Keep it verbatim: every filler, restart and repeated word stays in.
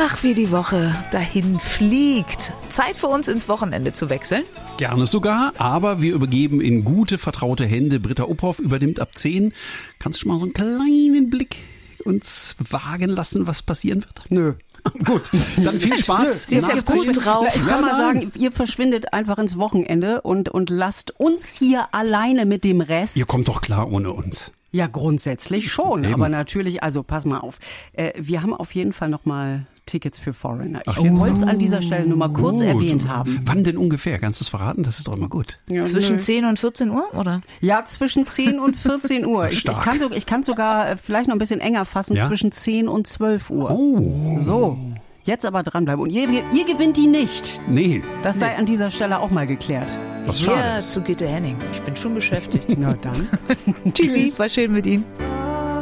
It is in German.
Ach, wie die Woche dahin fliegt. Zeit für uns ins Wochenende zu wechseln. Gerne sogar, aber wir übergeben in gute, vertraute Hände. Britta Uphoff übernimmt ab zehn. Kannst du schon mal so einen kleinen Blick uns wagen lassen, was passieren wird? Nö. Gut, dann viel Spaß. Sie ist ja gut drauf. Ich kann mal sagen, ihr verschwindet einfach ins Wochenende und, und lasst uns hier alleine mit dem Rest. Ihr kommt doch klar ohne uns. Ja, grundsätzlich schon, Eben. aber natürlich, also pass mal auf. Äh, wir haben auf jeden Fall nochmal Tickets für Foreigner. Ich Ach, wollte es an dieser Stelle nur mal kurz Gut. erwähnt haben. Wann denn ungefähr? Kannst du es verraten? Das ist doch immer gut. Ja, Zwischen nö. zehn und vierzehn Uhr, oder? Ja, zwischen zehn und vierzehn Uhr. Ich, ich Stark. kann so, ich kann sogar äh, vielleicht noch ein bisschen enger fassen, Ja? zwischen zehn und zwölf Uhr. Oh. So, jetzt aber dranbleiben. Und ihr, ihr gewinnt die nicht. Nee. Das sei an dieser Stelle auch mal geklärt. Was Ich schade gehe ist. zu Gitte Henning. Ich bin schon beschäftigt. Na dann. Tschüssi, war schön mit Ihnen.